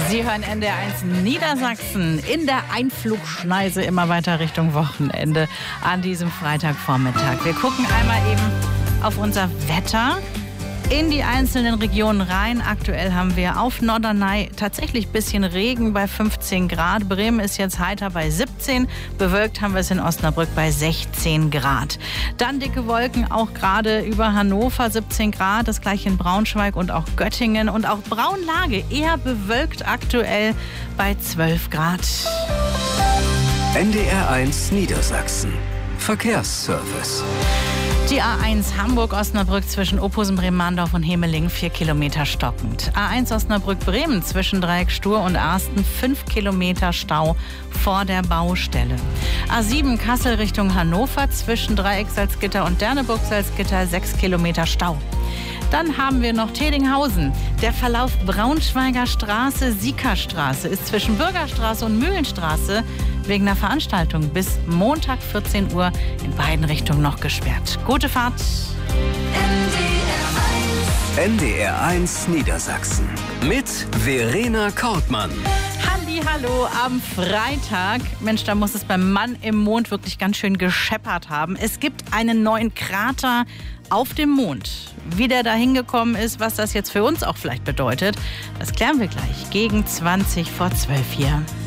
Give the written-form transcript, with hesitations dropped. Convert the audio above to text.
Sie hören NDR1 Niedersachsen in der Einflugschneise immer weiter Richtung Wochenende an diesem Freitagvormittag. Wir gucken einmal eben auf unser Wetter in die einzelnen Regionen rein. Aktuell haben wir auf Norderney tatsächlich ein bisschen Regen bei 15 Grad. Bremen ist jetzt heiter bei 17. Bewölkt haben wir es in Osnabrück bei 16 Grad. Dann dicke Wolken auch gerade über Hannover 17 Grad. Das gleiche in Braunschweig und auch Göttingen. Und auch Braunlage eher bewölkt aktuell bei 12 Grad. NDR1 Niedersachsen. Verkehrsservice. Die A1 Hamburg-Osnabrück zwischen Ophusen-Bremen-Mahndorf und Hemeling 4 Kilometer stockend. A1 Osnabrück-Bremen zwischen Dreieck Stur und Arsten 5 Kilometer Stau vor der Baustelle. A7 Kassel Richtung Hannover zwischen Dreieck Salzgitter und Derneburg Salzgitter 6 Kilometer Stau. Dann haben wir noch Tedinghausen. Der Verlauf Braunschweiger Straße, Siekerstraße ist zwischen Bürgerstraße und Mühlenstraße wegen einer Veranstaltung bis Montag 14 Uhr in beiden Richtungen noch gesperrt. Gute Fahrt. NDR1 Niedersachsen mit Verena Kortmann. Hallo am Freitag. Mensch, da muss es beim Mann im Mond wirklich ganz schön gescheppert haben. Es gibt einen neuen Krater auf dem Mond. Wie der da hingekommen ist, was das jetzt für uns auch vielleicht bedeutet, das klären wir gleich gegen 20 vor 12 hier.